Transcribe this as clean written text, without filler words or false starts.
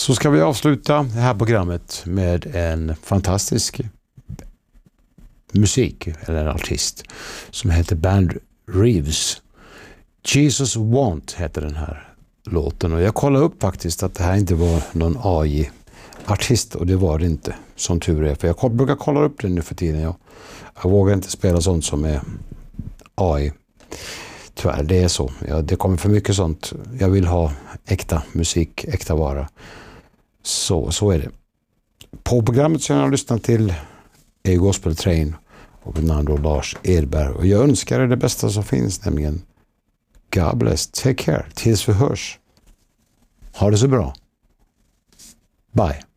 Så ska vi avsluta det här programmet med en fantastisk musik eller artist som heter Band Reeves. Jesus Want heter den här låten, och jag kollade upp faktiskt att det här inte var någon AI-artist, och det var det inte, som tur är, för jag brukar kolla upp det nu för tiden. Jag vågar inte spela sånt som är AI. Tyvärr, det är så. Det kommer för mycket sånt. Jag vill ha äkta musik, äkta vara. Så är det. På programmet som jag har lyssnat till är Gospel Train och namn då Lars Edberg. Och jag önskar er det bästa som finns, nämligen God bless, take care, tills vi hörs. Ha det så bra. Bye.